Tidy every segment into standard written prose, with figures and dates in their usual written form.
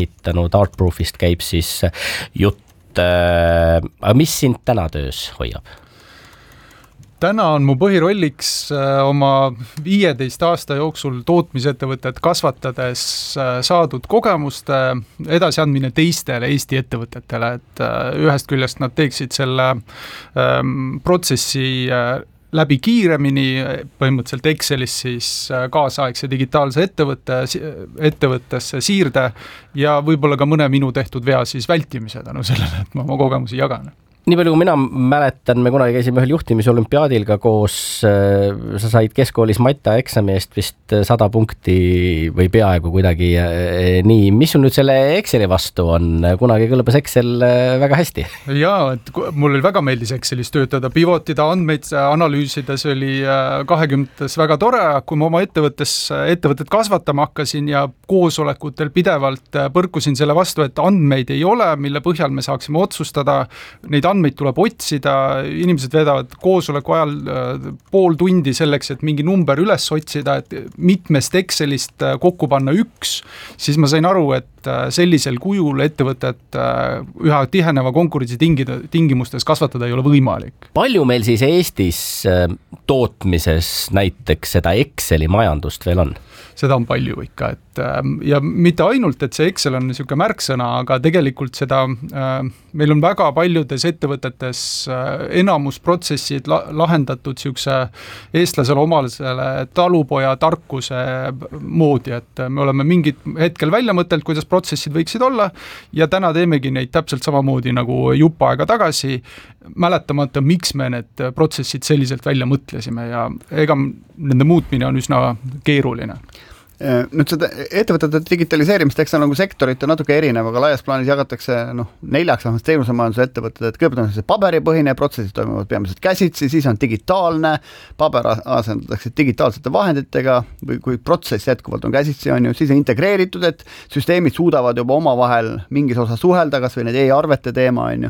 ehitanud, Artproofist käib siis jutt. Aga mis sind täna töös hoiab? Täna on mu põhirolliks oma 15 aasta jooksul tootmisettevõtet kasvatades saadud kogemuste edasiandmine teistele Eesti ettevõtetele, et ühest küljest nad teeksid selle protsessi läbi kiiremini, põhimõtteliselt Excelis siis kaasaegse digitaalse ettevõttesse siirde ja võib-olla ka mõne minu tehtud vea siis vältimise tänu sellele, et ma oma kogemusi jagan. Nii palju kui mina mäletan, me kunagi käisime ühel juhtimisolümpiaadil ka koos, sa said keskkoolis Mata eksami eest vist 100 punkti või peaaegu kuidagi nii. Mis sul nüüd selle Exceli vastu on? Kunagi kõlbas Excel väga hästi. Jaa, et mul oli väga meeldis Excelis töötada, pivotida, andmeid analüüsides oli 20-tes väga tore, kui ma oma ettevõtet kasvatama hakkasin ja koosolekutel pidevalt põrkusin selle vastu, et andmeid ei ole, mille põhjal me saaksime otsustada, neid andmeid tuleb otsida, inimesed vedavad koosoleku ajal pool tundi selleks, et mingi number üles otsida, et mitmest Excelist kokku panna üks, siis ma sain aru, et sellisel kujul ettevõtet üha tiheneva konkurentsi tingimustes kasvatada ei ole võimalik. Palju meil siis Eestis tootmises näiteks seda Exceli majandust veel on? Seda on palju ikka, et ja mitte ainult, et see Excel on niisugune märksõna, aga tegelikult seda, meil on väga paljudes ettevõtetes enamus protsessid lahendatud niisuguse eestlasele omalasele talupoja tarkuse moodi, et me oleme mingit hetkel välja mõtelt, kuidas protsessid võiksid olla ja täna teemegi neid täpselt samamoodi nagu jupp aega tagasi, mäletamata, miks me need protsessid selliselt välja mõtlesime ja ega nende muutmine on üsna keeruline. Nüüd seda ettevõtete digitaliseerimist, eks on nagu sektorit on natuke erinev, aga laias plaanis jagatakse 4 teenusemajanduse ettevõtted, et kõigepealt on see paberipõhine, protsessid toimuvad peamiselt käsitsi, siis on digitaalne, paber asendatakse digitaalsete vahenditega või kui protsess jätkuvalt on käsitsi, on ju, siis on integreeritud, et süsteemid suudavad juba omavahel mingis osas suhelda, kas või need e-arvete teema, on ju.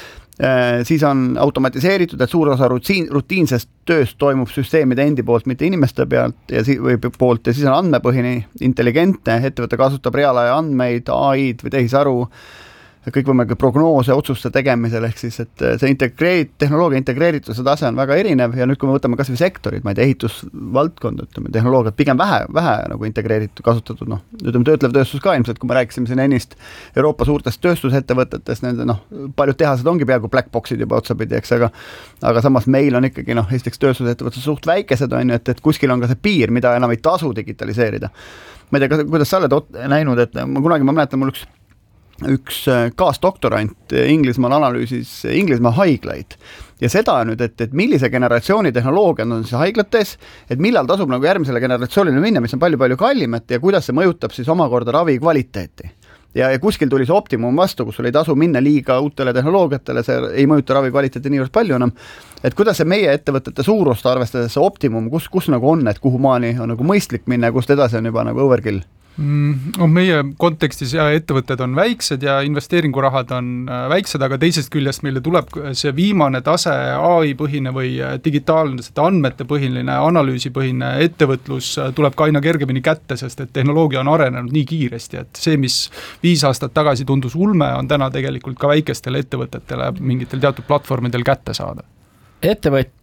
Siis on automatiseeritud, et suur osa rutiinsest tööst toimub süsteemide endi poolt, mitte inimeste pealt ja siis on andmepõhine, intelligentne, ettevõte kasutab reaalaja andmeid, AI-d või tehisaru, kõikvõimalikke prognoose otsuste tegemisel, ehk siis, et see tehnoloogia integreerituse tase on väga erinev ja nüüd, kui me võtame kas või sektorid, ma ei tea, ehitusvaldkond, ütleme, tehnoloogiat pigem vähe nagu integreeritud, kasutatud, ütleme, töötlev tööstus ka ilmselt, kui me rääkisime siin ennist Euroopa suurtest tööstusettevõtetest, nende, paljud tehased ongi peaaegu black boxid juba otsapidi, eks, aga samas meil on ikkagi, esiteks tööstusettevõtted suht väikesed, on ju, et kuskil on ka see piir, mida enam ei tasu digitaliseerida. Ma ei tea, kuidas sa oled näinud, et ma mäletan, mul üks kaasdoktorant Inglismaal analüüsis Inglismaa haiglaid ja seda nüüd, et millise generatsiooni tehnoloogia on siis haiglates, et millal tasub nagu järgmisele generatsioonile minna, mis on palju-palju kallimat ja kuidas see mõjutab siis omakorda ravi kvaliteeti. Ja kuskil tuli see optimum vastu, kus sul ei tasu minna liiga uutele tehnoloogiatele, see ei mõjuta ravi kvaliteeti niivõrd palju enam. Et kuidas see meie ettevõtete suurust arvestades see optimum, kus nagu on, et kuhu maani on nagu mõistlik minna ja kust edasi on juba nagu overkill? Meie kontekstis ja ettevõtted on väiksed ja investeeringurahad on väiksed, aga teisest küljest meile tuleb see viimane tase AI-põhine või digitaalne andmetepõhiline, analüüsipõhine ettevõtlus tuleb ka aina kergemini kätte, sest et tehnoloogia on arenenud nii kiiresti, et see, mis 5 aastat tagasi tundus ulme, on täna tegelikult ka väikestele ettevõtetele mingitel teatud platvormidel kätte saada. Ettevõtja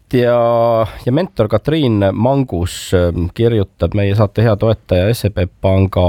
ja mentor Katriin Mangus kirjutab meie saate hea toetaja SEB Panga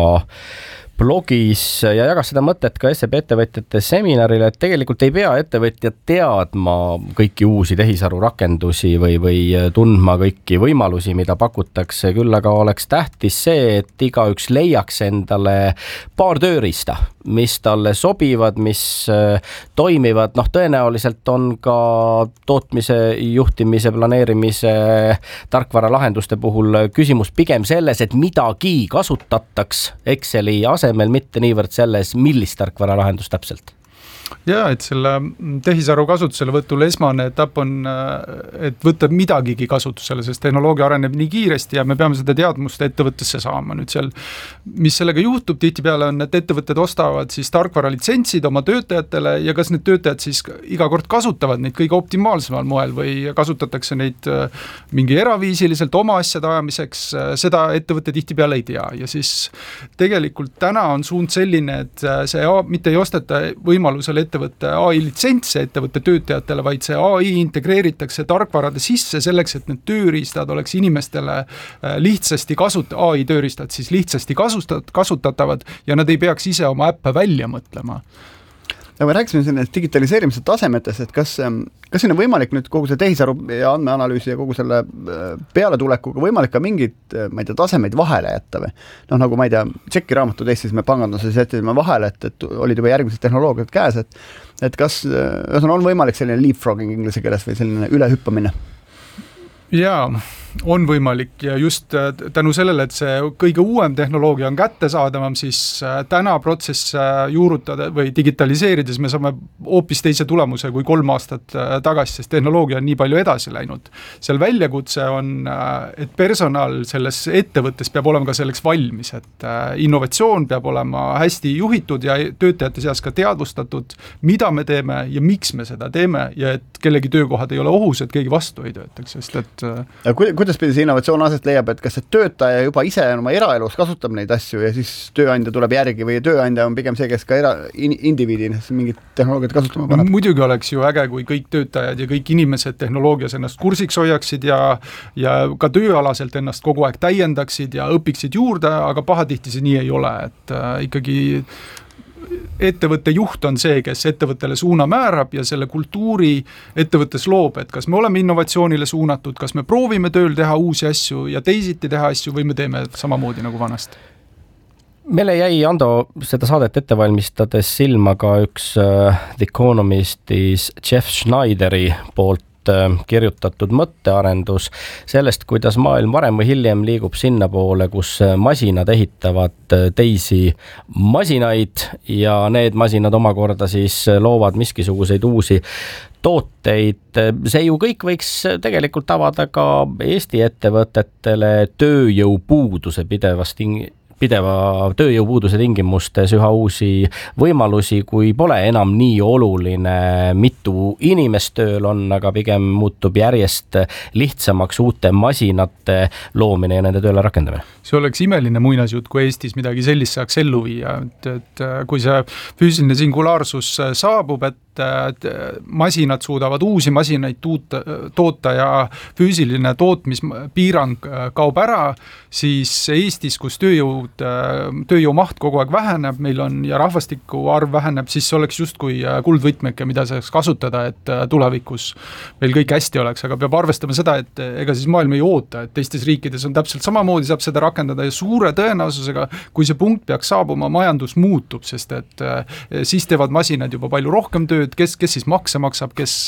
blogis ja jagas seda mõtet ka SEB ettevõtjate seminarile, et tegelikult ei pea ettevõtjad teadma kõiki uusi tehisaru rakendusi või tundma kõiki võimalusi, mida pakutakse, küll aga oleks tähtis see, et igaüks leiaks endale paar tööriista, mis talle sobivad, mis toimivad, tõenäoliselt on ka tootmise, juhtimise, planeerimise, tarkvaralahenduste puhul küsimus pigem selles, et midagi kasutataks Exceli asemel, mitte niivõrd selles, millist tarkvaralahendust täpselt. Ja, et selle tehisaru kasutuselevõtul esmane etapp on, et võtta midagigi kasutusele, sest tehnoloogia areneb nii kiiresti ja me peame seda teadmust ettevõttesse saama. Nüüd seal, mis sellega juhtub tihtipeale on, et ettevõtted ostavad siis tarkvara litsentsid oma töötajatele ja kas need töötajad siis iga kord kasutavad neid kõige optimaalsemal moel või kasutatakse neid mingi eraviisiliselt oma asjade ajamiseks, seda ettevõtte tihtipeale ei tea. Ja siis tegelikult täna on suund selline, et see mitte ei osteta võimalusel ettevõtte AI litsentse ettevõtte töötajatele, vaid see AI integreeritakse tarkvarade sisse selleks, et need tööriistad oleks inimestele lihtsasti AI tööriistad siis lihtsasti kasutatavad ja nad ei peaks ise oma äppe välja mõtlema. Ja me rääkisime sellest digitaliseerimise tasemetest, et kas siin on võimalik nüüd kogu see tehisaru ja andmeanalüüsi ja kogu selle pealetulekuga võimalik ka mingid, ma ei tea, tasemeid vahele jätta või? Nagu ma ei tea, tšeki raamatu testisime panganduses, jättisime vahele, et olid juba järgmised tehnoloogiad käes, et kas on võimalik selline leapfrogging inglise keeles või selline ülehüppamine? Jaa, on võimalik ja just tänu sellele, et see kõige uuem tehnoloogia on kättesaadavam, siis täna protsess juurutada või digitaliseerides me saame hoopis teise tulemuse kui 3 aastat tagasi, sest tehnoloogia on nii palju edasi läinud. Seal väljakutse on, et personal selles ettevõttes peab olema ka selleks valmis, et innovatsioon peab olema hästi juhitud ja töötajate seas ka teadvustatud, mida me teeme ja miks me seda teeme ja et kellegi töökohad ei ole ohus, et keegi vastu ei töötaks, sest et kuidas pidi see innovatsioon aset leiab, et kas see töötaja juba ise oma eraelus kasutab neid asju ja siis tööandja tuleb järgi või tööandja on pigem see, kes ka indiviidina mingit tehnoloogiat kasutama paneb? Muidugi oleks ju äge, kui kõik töötajad ja kõik inimesed tehnoloogias ennast kursiks hoiaksid ja ka tööalaselt ennast kogu aeg täiendaksid ja õpiksid juurde, aga pahatihti see nii ei ole, et ikkagi ettevõtte juht on see, kes ettevõttele suuna määrab ja selle kultuuri ettevõttes loob, et kas me oleme innovatsioonile suunatud, kas me proovime tööl teha uusi asju ja teisiti teha asju või me teeme samamoodi nagu vanasti. Meile jäi, Ando, seda saadet ette valmistades silma ka üks The Economistis Jeff Schneideri poolt kirjutatud mõttearendus sellest, kuidas maailm varem või hiljem liigub sinna poole, kus masinad ehitavad teisi masinaid ja need masinad omakorda siis loovad miskisuguseid uusi tooteid. See ju kõik võiks tegelikult avada ka Eesti ettevõtetele tööjõupuuduse pideva tööjõupuuduse tingimustes üha uusi võimalusi, kui pole enam nii oluline, mitu inimest tööl on, aga pigem muutub järjest lihtsamaks uute masinate loomine ja nende tööle rakendamine. See oleks imeline muinasjutt, kui Eestis midagi sellist saaks ellu viia, et kui see füüsiline singulaarsus saabub, et masinad suudavad uusi masinaid toota ja füüsiline tootmispiirang kaob ära, siis Eestis, kus tööjõumaht kogu aeg väheneb, meil on ja rahvastiku arv väheneb, siis oleks justkui kuldvõtmeke, mida saaks kasutada, et tulevikus meil kõik hästi oleks, aga peab arvestama seda, et ega siis maailm ei oota, et teistes riikides on täpselt samamoodi, saab seda rakendada ja suure tõenäosusega, kui see punkt peaks saabuma, majandus muutub, sest et siis teevad masinad juba palju rohkem tööd, kes siis makse maksab,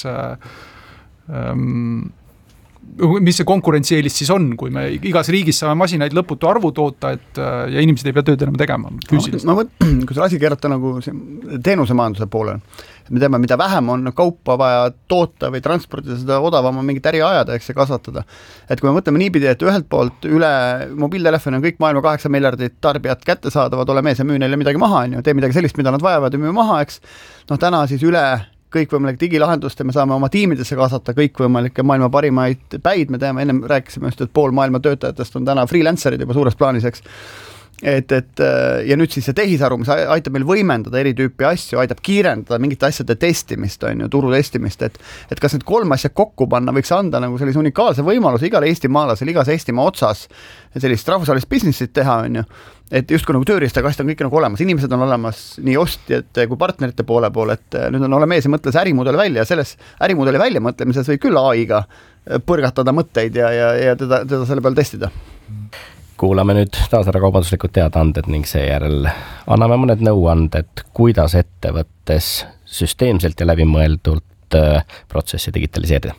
mis see konkurentsieelis siis on, kui me igas riigis saame masinaid lõputu arvu toota, ja inimesed ei pea tööd enam tegema füüsiliselt. Kui see asi keerata nagu teenusemajanduse poole, me teame, mida vähem on kaupa vaja toota või transportida, seda odavam on mingit äri ajada, eks see kasvatada. Et kui me mõtleme niipidi, et ühelt poolt üle mobiiltelefoni on kõik maailma 8 miljardit tarbijat kätte saadavad, ole mees ja müü neile midagi maha, tee midagi sellist, mida nad vajavad ja müü maha, eks. Täna siis üle kõikvõimalik digilahendust ja me saame oma tiimidesse kaasata kõikvõimalikke maailma parimaid päid, me teame, ennem rääkisime just, et pool maailma töötajatest on täna freelancerid juba suures plaanis, eks. Ja nüüd siis see tehisaru, mis aitab meil võimendada eri tüüpi asju, aitab kiirendada mingite asjade testimist, turu testimist, et kas need 3 asja kokku panna võiks anda nagu sellise unikaalse võimaluse igale eestimaalasele, igas Eestimaa otsas sellist rahvusvahelist businessit teha, et justkui nagu tööriistakast on kõik nagu olemas, inimesed on olemas nii ostjate kui partnerite poole, et nüüd on mees ja mõtles ärimudel välja ja selles ärimudeli väljamõtlemises võib küll AI-ga põrgatada mõtteid ja teda selle peal testida. Kuulame nüüd taas ära kaubanduslikud teadaanded ning seejärel anname mõned nõuanded, kuidas ettevõttes süsteemselt ja läbimõeldult protsessi digitaliseerida.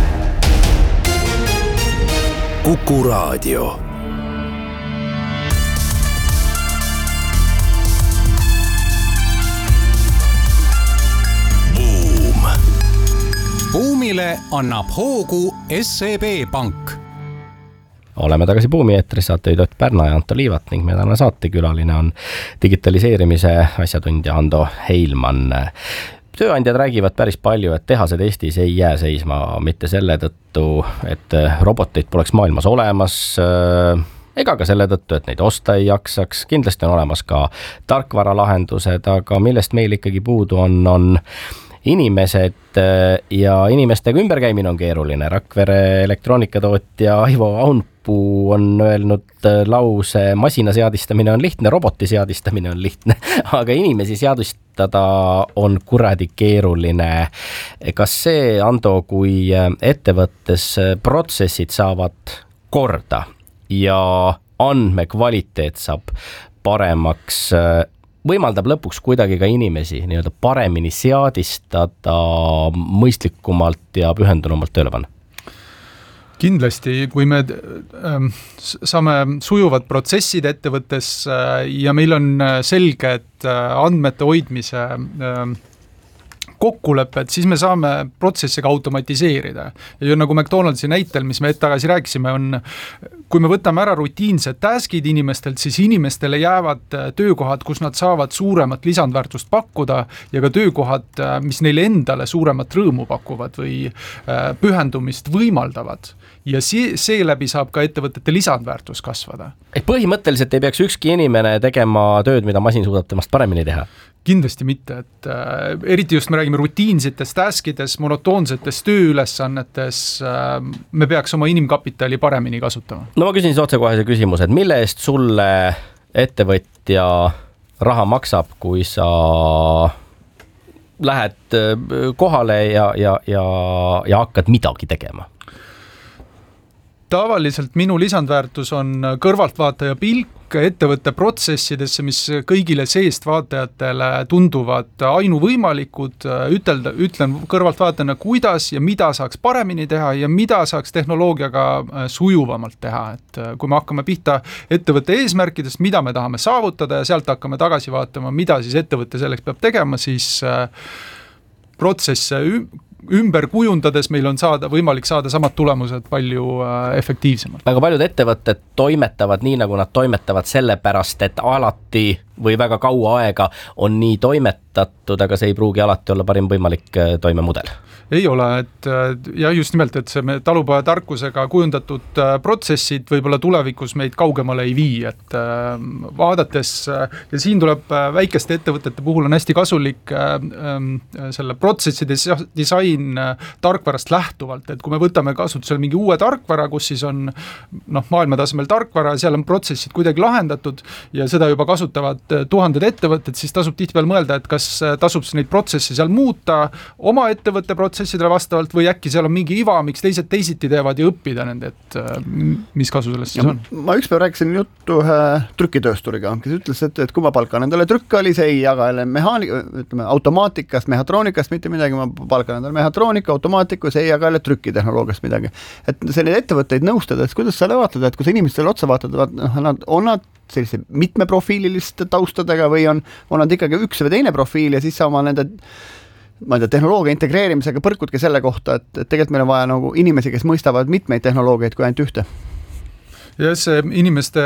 Kuku Raadio. teele annab hoogu SEB Pank. Oleme tagasi Buumi eetris, saatejuht Ott Pärna ja Anto Liivat ning meie tänane saatekülaline on digitaliseerimise asjatundja Ando Heilmann. Tööandjad räägivad päris palju, et tehased Eestis ei jää seisma mitte selle tõttu, et roboteid poleks maailmas olemas, ega ka selle tõttu, et neid osta ei jaksaks. Kindlasti on olemas ka tarkvaralahendused, aga millest meil ikkagi puudu on inimesed ja inimestega ümberkäimine on keeruline. Rakvere elektroonikatootja Aivo Aunpuu on öelnud lause, masina seadistamine on lihtne, roboti seadistamine on lihtne, aga inimesi seadistada on kuradi keeruline. Kas see, Ando, kui ettevõttes protsessid saavad korda ja andmekvaliteet saab paremaks, võimaldab lõpuks kuidagi ka inimesi nii-öelda paremini seadistada, mõistlikumalt ja pühendunumalt tööle panna? Kindlasti, kui me saame sujuvad protsessid ettevõttes ja meil on selge, et andmete hoidmise kokkulepet, siis me saame protsesse ka automatiseerida. Ja nagu McDonaldsi näitel, mis me hetk tagasi rääkisime, on, kui me võtame ära rutiinsed taskid inimestelt, siis inimestele jäävad töökohad, kus nad saavad suuremat lisandväärtust pakkuda ja ka töökohad, mis neile endale suuremat rõõmu pakuvad või pühendumist võimaldavad. Ja seeläbi saab ka ettevõtete lisandväärtus kasvada. Põhimõtteliselt ei peaks ükski inimene tegema tööd, mida masin suudab temast paremini teha? Kindlasti mitte, et eriti just me räägime rutiinsetest taskides, monotoonsetest tööülesannetes, me peaks oma inimkapitali paremini kasutama. No ma küsin siis otsekohese küsimuse, et mille eest sulle ettevõtja raha maksab, kui sa lähed kohale ja hakkad midagi tegema? Tavaliselt minu lisandväärtus on kõrvaltvaataja pilk ettevõtte protsessidesse, mis kõigile seest vaatajatele tunduvad ainuvõimalikud. Ütlen kõrvaltvaatajana, kuidas ja mida saaks paremini teha ja mida saaks tehnoloogiaga sujuvamalt teha. Et kui me hakkame pihta ettevõtte eesmärkidest, mida me tahame saavutada ja sealt hakkame tagasi vaatama, mida siis ettevõtte selleks peab tegema, siis protsesse ümber kujundades meil on võimalik saada samad tulemused palju efektiivsemalt. Väga paljud ettevõtted toimetavad nii, nagu nad toimetavad sellepärast, et alati või väga kaua aega on nii toimetatud, aga see ei pruugi alati olla parim võimalik toimemudel. Ei ole, et ja just nimelt, et see talupoja tarkusega kujundatud protsessid võib-olla tulevikus meid kaugemale ei vii, et vaadates ja siin tuleb väikeste ettevõtete puhul on hästi kasulik selle protsesside disain tarkvarast lähtuvalt, et kui me võtame kasutusele mingi uue tarkvara, kus siis on maailmatasemel tarkvara, seal on protsessid kuidagi lahendatud ja seda juba kasutavad tuhanded ettevõtted, siis tasub tihtipeale mõelda, et kas tasub neid protsesse seal muuta oma ettevõtte protsessidele vastavalt või äkki seal on mingi iva, miks teised teisiti teevad ja õppida nende, et mis kasu sellest siis on. Ma ükspäev rääkisin juttu ühe trükitöösturiga, kes ütles, et kui ma palkan endale trükkali, see ei jaga automaatikast, mehhatroonikast mitte midagi, ma palkan endale mehhatroonika, automaatiku, see ei jaga trükitehnoloogiast midagi. Et selline ettevõtteid nõustada, et kuidas sa vaatad, et kui sa inimestele otsa vaatad, on nad sellise mitmeprofiililiste taustadega või on nad ikkagi üks või teine profiil ja siis sa oma nende tehnoloogia integreerimisega põrkudki selle kohta, et tegelikult meil on vaja nagu inimesi, kes mõistavad mitmeid tehnoloogiaid kui ainult ühte. Ja see inimeste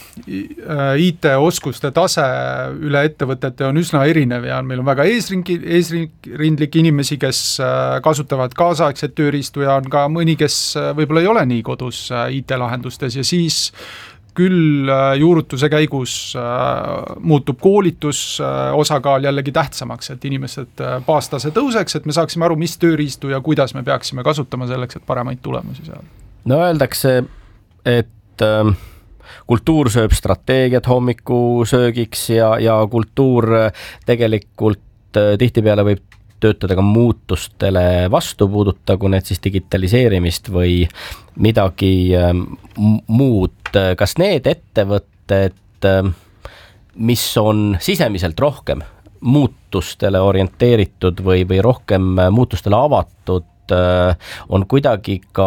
IT-oskuste tase üle ettevõtete on üsna erinev ja meil on väga eesrindlik inimesi, kes kasutavad kaasaegset tööriistu ja on ka mõni, kes võib-olla ei ole nii kodus IT-lahendustes ja siis küll juurutuse käigus muutub koolitus osakaal jällegi tähtsamaks, et inimesed baastase tõuseks, et me saaksime aru, mis tööriistu ja kuidas me peaksime kasutama selleks, et paremaid tulemusi saada. No öeldakse, et kultuur sööb strateegiat hommikusöögiks ja kultuur tegelikult tihtipeale võib töötada ka muutustele vastu, puudutagu need siis digitaliseerimist või midagi muud. Kas need ettevõtted, mis on sisemiselt rohkem muutustele orienteeritud või rohkem muutustele avatud, on kuidagi ka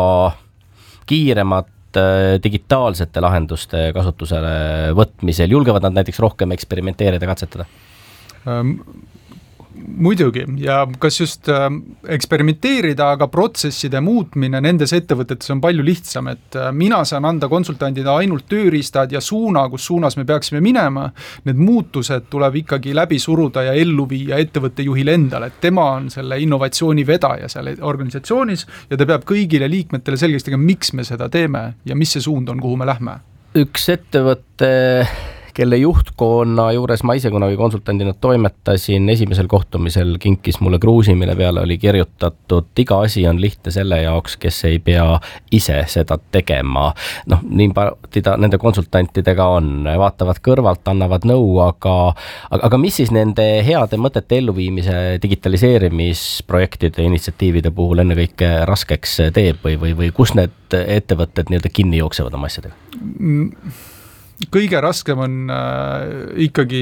kiiremad digitaalsete lahenduste kasutusele võtmisel? Julgevad nad näiteks rohkem eksperimenteerida, katsetada? muidugi ja kas just eksperimenteerida, aga protsesside muutmine nendes ettevõtetes on palju lihtsam, et mina saan anda konsultandina ainult tööriistad ja suuna, kus suunas me peaksime minema, need muutused tuleb ikkagi läbi suruda ja ellu viia ettevõtte juhile endale, et tema on selle innovatsiooni vedaja seal organisatsioonis ja ta peab kõigile liikmetele selgeks tegema, miks me seda teeme ja mis see suund on, kuhu me lähme. Üks ettevõtte, kelle juhtkonna juures ma ise kunagi konsultandina toimetasin, esimesel kohtumisel kinkis mulle kruusi, mille peale oli kirjutatud, iga asi on lihtne selle jaoks, kes ei pea ise seda tegema. Nii nende konsultantidega on, vaatavad kõrvalt, annavad nõu, aga mis siis nende heade mõtete elluviimise digitaliseerimisprojektide, initsiatiivide puhul ennekõike raskeks teeb või kus need ettevõtted nii-öelda kinni jooksevad oma asjadega? Kõige raskem on ikkagi,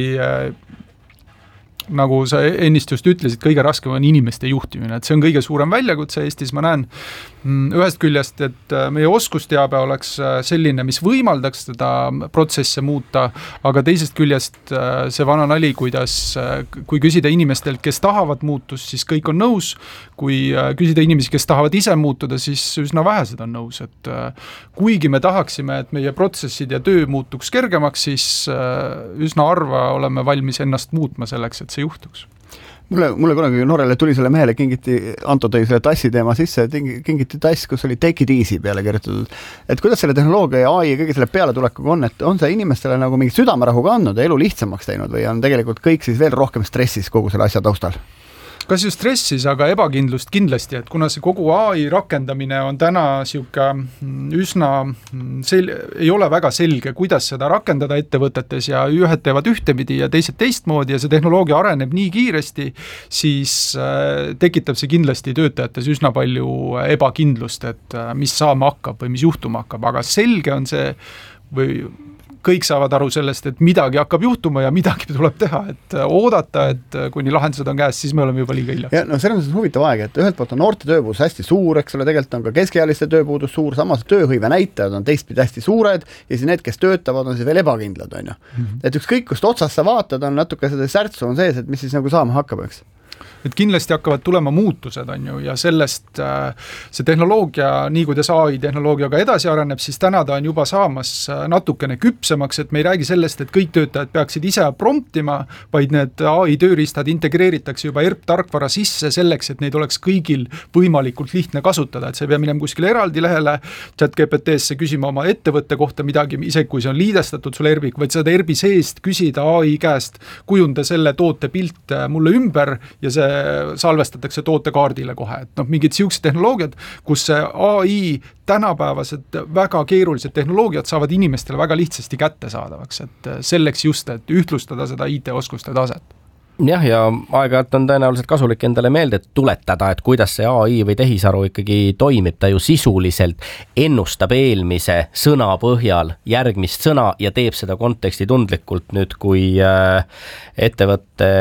nagu sa ennist just ütlesid, kõige raskem on inimeste juhtimine, et see on kõige suurem väljakutse Eestis, ma näen ühest küljest, et meie oskusteabe oleks selline, mis võimaldaks seda protsesse muuta, aga teisest küljest see vana nali, kui küsida inimestelt, kes tahavad muutust, siis kõik on nõus, kui küsida inimesi, kes tahavad ise muutuda, siis üsna vähesed on nõus, et kuigi me tahaksime, et meie protsessid ja töö muutuks kergemaks, siis üsna harva oleme valmis ennast muutma selleks, et see juhtuks. Mulle kunagi noorele tuli selle mehele, Anto tõi selle tassi teema sisse, kingiti tass, kus oli Take it easy peale kirjutatud. Et kuidas selle tehnoloogia ja AI ja kõige selle pealetulekuga on, et on see inimestele nagu mingi südamerahuga andnud ja elu lihtsamaks teinud või on tegelikult kõik siis veel rohkem stressis kogu selle asja taustal? Kas just stressis, aga ebakindlust kindlasti, et kuna see kogu AI rakendamine on täna üsna ei ole väga selge, kuidas seda rakendada ettevõtetes ja ühed teevad ühtepidi ja teised teistmoodi ja see tehnoloogia areneb nii kiiresti, siis tekitab see kindlasti töötajates üsna palju ebakindlust, et mis saama hakkab või mis juhtuma hakkab, aga selge on see või kõik saavad aru sellest, et midagi hakkab juhtuma ja midagi tuleb teha, et oodata, et kuni lahendused on käes, siis me oleme juba liiga hiljaks. Ja selles on huvitav aeg, et ühelt poolt on noorte tööpuudus hästi suur, eks ole, tegelikult on ka keskealiste tööpuudus suur, samas tööhõive näitajad on teistpidi hästi suured ja siis need, kes töötavad, on siis veel ebakindlad, on ju. Et ükskõik, kust otsast sa vaatad, on natuke seda särtsu on sees, et mis siis nagu saama hakkab, eks. Et kindlasti hakkavad tulema muutused, on ju, ja sellest see tehnoloogia, nii kuidas AI tehnoloogiaga edasi areneb, siis täna ta on juba saamas natukene küpsemaks, et me ei räägi sellest, et kõik töötajad peaksid ise promptima, vaid need AI tööriistad integreeritakse juba ERP-tarkvara sisse selleks, et neid oleks kõigil võimalikult lihtne kasutada, et see ei pea minema kuskile eraldi lehele ChatGPT-sse küsima oma ettevõtte kohta midagi, isegi kui see on liidestatud sulle ERP-iga, vaid seda ERP-i seest küsida AI käest, kujunda selle toote pilt mulle ümber ja see salvestatakse tootekaardile kohe, et mingid siuksed tehnoloogiad, kus see AI tänapäevased väga keerulised tehnoloogiad saavad inimestele väga lihtsasti kättesaadavaks, et selleks just, et ühtlustada seda IT-oskuste taset. Jah, ja aeg-ajalt on tõenäoliselt kasulik endale meelde tuletada, et kuidas see AI või tehisaru ikkagi toimib, ta ju sisuliselt ennustab eelmise sõna põhjal järgmist sõna ja teeb seda konteksti tundlikult nüüd, kui ettevõtte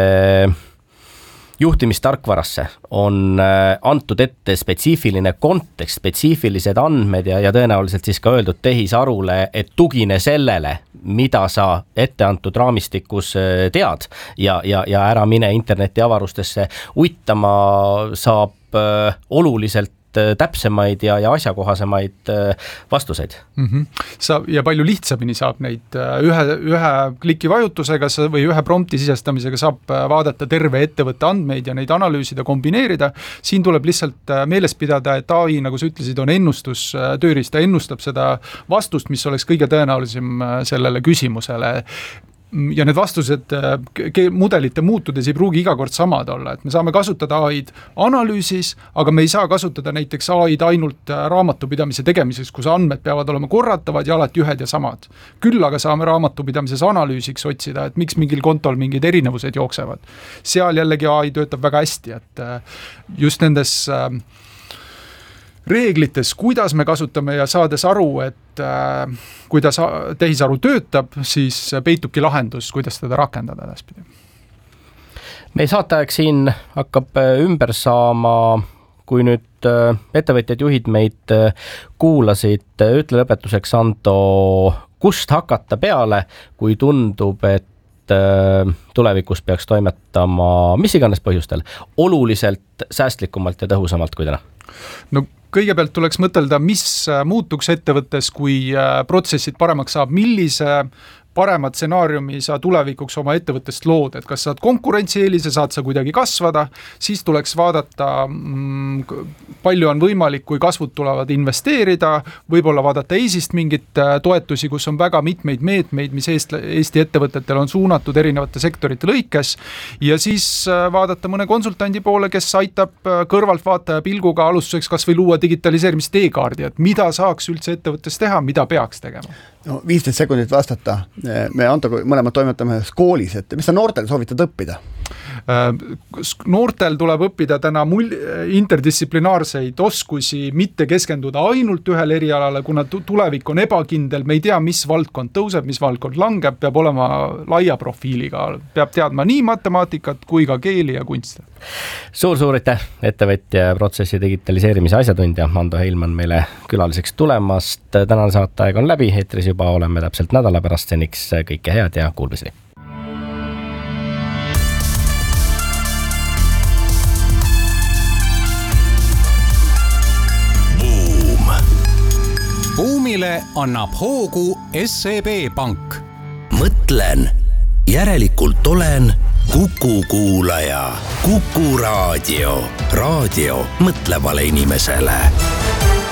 juhtimistarkvarasse on antud ette spetsiifiline kontekst, spetsiifilised andmed ja tõenäoliselt siis ka öeldud tehisarule, et tugine sellele, mida sa ette antud raamistikus tead ja ära mine interneti avarustesse uitama, saab oluliselt täpsemaid ja asjakohasemaid vastuseid. Ja palju lihtsamini saab neid ühe kliki vajutusega või ühe prompti sisestamisega saab vaadata terve ettevõtte andmeid ja neid analüüsida, kombineerida. Siin tuleb lihtsalt meeles pidada, et AI, nagu sa ütlesid, on ennustus tööriist, ta ennustab seda vastust, mis oleks kõige tõenäolisem sellele küsimusele. Ja need vastused mudelite muutudes ei pruugi iga kord samad olla, et me saame kasutada AI-d analüüsis, aga me ei saa kasutada näiteks AI-d ainult raamatupidamise tegemiseks, kus andmed peavad olema korratavad ja alati ühed ja samad. Küll aga saame raamatupidamises analüüsiks otsida, et miks mingil kontol mingid erinevused jooksevad. Seal jällegi AI töötab väga hästi, et just nendes reeglites, kuidas me kasutame ja saades aru, et kuidas tehisaru töötab, siis peitubki lahendus, kuidas teda rakendada edaspidi. Meie saateaeg siin hakkab ümber saama, kui nüüd ettevõtjad juhid meid kuulasid, ütle lõpetuseks, Anto, kust hakata peale, kui tundub, et tulevikus peaks toimetama mis iganes põhjustel oluliselt säästlikumalt ja tõhusamalt kui täna? No kõigepealt tuleks mõtelda, mis muutuks ettevõttes, kui protsessid paremaks saab, millise parema stsenaariumi sa tulevikuks oma ettevõttest lood, et kas saad konkurentsieelise, saad sa kuidagi kasvada, siis tuleks vaadata, palju on võimalik, kui kasvud tulevad investeerida, võib-olla vaadata EIS-ist mingit toetusi, kus on väga mitmeid meetmeid, mis Eesti ettevõtetel on suunatud erinevate sektorite lõikes, ja siis vaadata mõne konsultandi poole, kes aitab kõrvaltvaataja pilguga alustuseks kas või luua digitaliseerimist teekaardi, et mida saaks üldse ettevõttes teha, mida peaks tegema. No 15 sekundit vastata. Me Antoga mõlemad toimetame ühes koolis, et mis sa noortel soovitad õppida? Noortel tuleb õppida täna interdistsiplinaarseid oskusi, mitte keskenduda ainult ühele erialale, kuna tulevik on ebakindel, me ei tea, mis valdkond tõuseb, mis valdkond langeb, peab olema laia profiiliga, peab teadma nii matemaatikat kui ka keeli ja kunste. Suur aitäh, ettevõtja protsessi digitaliseerimise asjatundja Ando Heilmann meile külaliseks tulemast. Tänane saateaeg on läbi, eetris juba oleme täpselt nädala pärast, seniks kõike head ja kuulmiseni. Buumile annab hoogu SEB Pank. Mõtlen, järelikult olen Kuku kuulaja. Kuku Raadio. Raadio mõtlevale inimesele.